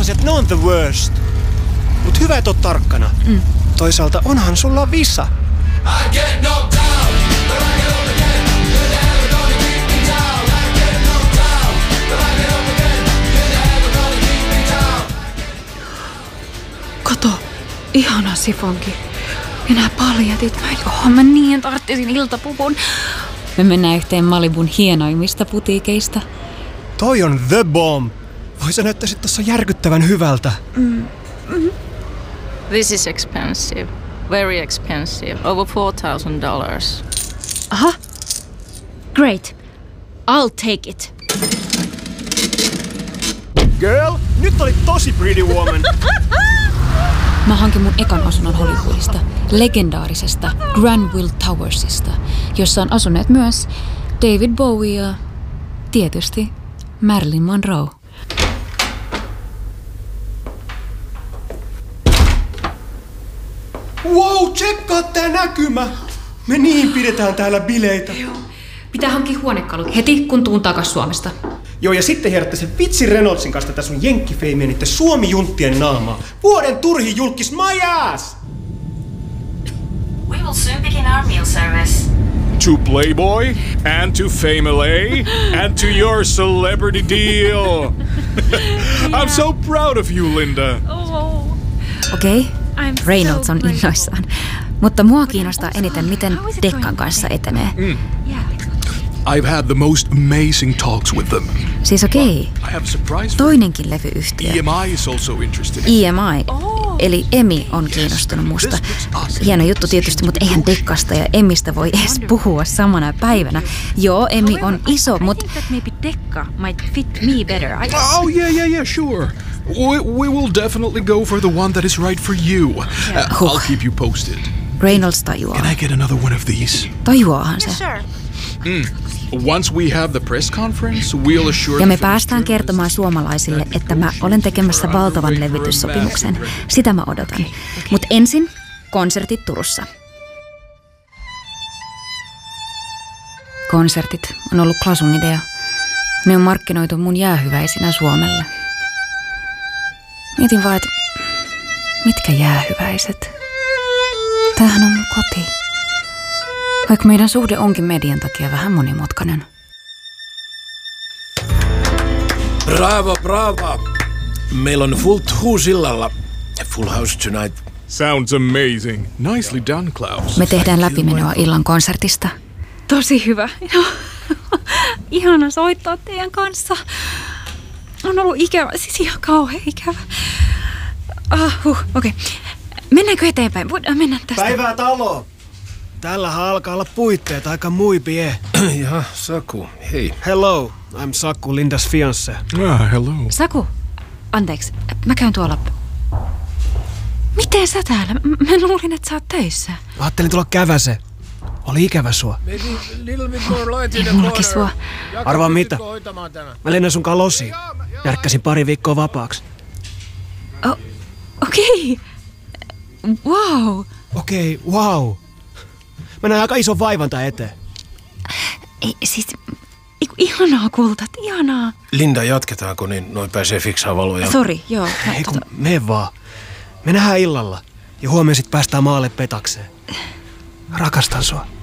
Suomalaiset, ne on the worst. Mut hyvä, et oo tarkkana. Toisaalta onhan sulla visa. Kato, ihana sifonki. Ja nää paljatit. Mä niin tarttisin iltapuvun. Me mennään yhteen Malibun hienoimmista putiikeista. Toi on the bomb. Voi sä näyttäisit tossa järkyttävän hyvältä. This is expensive. Very expensive. Over $4,000. Aha. Great. I'll take it. Girl, nyt oli tosi pretty woman. Mä hankin mun ekan asunnon Hollywoodista, legendaarisesta Granville Towersista, jossa on asuneet myös David Bowie ja tietysti Marilyn Monroe. Wow, tsekkaa tää näkymä. Me niin pidetään täällä bileitä. Pitää hankkia huonekalut heti, kun tuun takas Suomesta. Joo, ja sitten hierotte sen vitsi Reynoldsin kanssa tätä sun jenkkifeimiä niitten Suomi-junttien naamaa. Vuoden turhin julkis my ass! We will soon begin our meal service. To Playboy, and to Fame LA, and to your celebrity deal. I'm so proud of you, Linda. Okei, Reynolds on innoissaan. Mutta mua kiinnostaa eniten, miten Dekkan kanssa etenee. I've had the most amazing talks with them. Siis okei, I have a surprise. toinenkin levyyhtiö, EMI is also interested. EMI, eli Emi on kiinnostunut musta. Hieno juttu tietysti, mutta eihän Dekkasta ja Emistä voi edes puhua samana päivänä. Joo, Emi on iso, mutta... maybe Dekka might fit me better. Oh, yeah, sure. We will definitely go for the one that is right for you. I'll keep you posted. Reynolds tajuaa. Can I get another one of these? Tajuaahan se. Once we have the press conference, we'll assure... Ja me päästään kertomaan suomalaisille, että mä olen tekemässä valtavan levytyssopimuksen. Sitä mä odotan. Mutta ensin konsertit Turussa. Konsertit on ollut Klasun idea. Ne on markkinoitu mun jäähyväisinä Suomelle. Mietin vaan, että mitkä jäähyväiset? Tämähän on mun koti. Vaikka meidän suhde onkin median takia vähän monimutkainen. Bravo. Meillä on full house illalla. Full house tonight. Sounds amazing. Nicely done, Klaus. Me tehdään läpimenoa illan konsertista. Tosi hyvä. Ihana soittaa teidän kanssa. On ollut ikävä, siis ihan kauhean ikävä. Okei. Mennäänkö eteenpäin? Voidaan mennä tästä. Päivää taloon. Tällähän alkaa olla puitteet aika muipie. Jaha, Saku, hei. Hello, I'm Saku, Lindas fiancé. Hello. Saku, anteeksi, mä käyn tuolla. Miten sä täällä? Mä luulin, että sä oot töissä. Ajattelin tulla käväse. Oli ikävä sua. Ei mullakin sua. Arvaa mitä? Mä lennän sunkaan losiin. Järkkäsin pari viikkoa vapaaksi. Okei. Wow. Okei, wow. Mä näen aika ison vaivan tää eteen. Ei, siis... Ihanaa kultat, ihanaa. Linda, jatketaanko, niin noin pääsee fiksaa valoja. Sori, joo. Ei kun mene vaan. Me nähdään illalla. Ja huomenna sit päästään maalle petakseen. Rakastan sua.